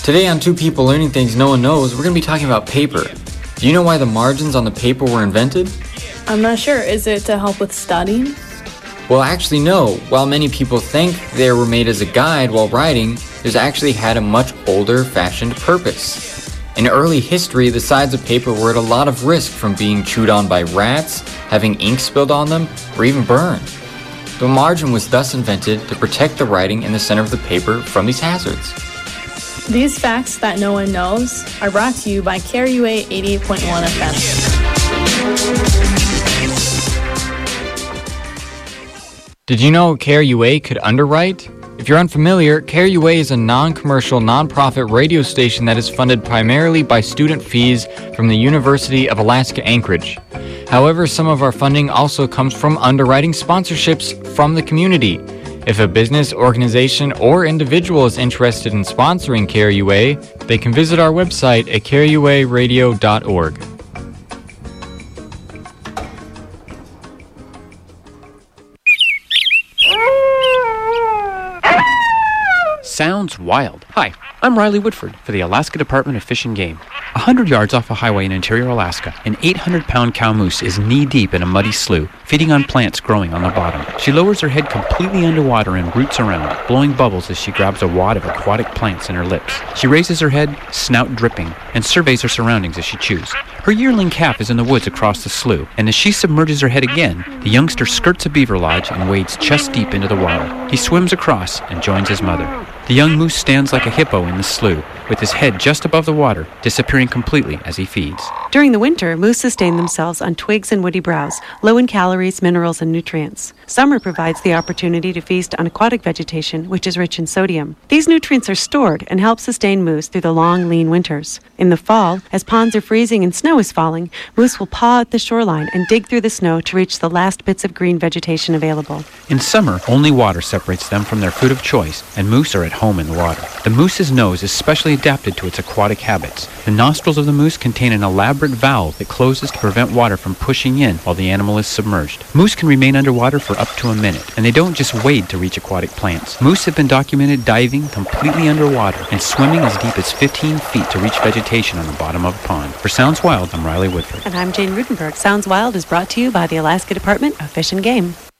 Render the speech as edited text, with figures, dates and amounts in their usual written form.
Today on Two People Learning Things No One Knows, we're going to be talking about paper. Do you know why the margins on the paper were invented? I'm not sure. Is it to help with studying? Well, actually, no. While many people think they were made as a guide while writing, there's actually had a much older-fashioned purpose. In early history, the sides of paper were at a lot of risk from being chewed on by rats, having ink spilled on them, or even burned. The margin was thus invented to protect the writing in the center of the paper from these hazards. These facts that no one knows are brought to you by KRUA 88.1 FM. Did you know KRUA could underwrite? If you're unfamiliar, KRUA is a non-commercial, non-profit radio station that is funded primarily by student fees from the University of Alaska Anchorage. However, some of our funding also comes from underwriting sponsorships from the community. If a business, organization, or individual is interested in sponsoring KRUA, they can visit our website at kruaradio.org. Sounds wild. Hi, I'm Riley Woodford for the Alaska Department of Fish and Game. 100 yards off a highway in interior Alaska, an 800-pound cow moose is knee-deep in a muddy slough, feeding on plants growing on the bottom. She lowers her head completely underwater and roots around, blowing bubbles as she grabs a wad of aquatic plants in her lips. She raises her head, snout dripping, and surveys her surroundings as she chews. Her yearling calf is in the woods across the slough, and as she submerges her head again, the youngster skirts a beaver lodge and wades chest-deep into the water. He swims across and joins his mother. The young moose stands like a hippo in the slough, with his head just above the water, disappearing completely as he feeds. During the winter, moose sustain themselves on twigs and woody browse, low in calories, minerals, and nutrients. Summer provides the opportunity to feast on aquatic vegetation, which is rich in sodium. These nutrients are stored and help sustain moose through the long, lean winters. In the fall, as ponds are freezing and snow is falling, moose will paw at the shoreline and dig through the snow to reach the last bits of green vegetation available. In summer, only water separates them from their food of choice, and moose are at home in the water. The moose's nose is specially adapted to its aquatic habits. The nostrils of the moose contain an elaborate valve that closes to prevent water from pushing in while the animal is submerged. Moose can remain underwater for up to a minute, and they don't just wade to reach aquatic plants. Moose have been documented diving completely underwater and swimming as deep as 15 feet to reach vegetation on the bottom of a pond. For Sounds Wild, I'm Riley Woodford. And I'm Jane Rudenberg. Sounds Wild is brought to you by the Alaska Department of Fish and Game.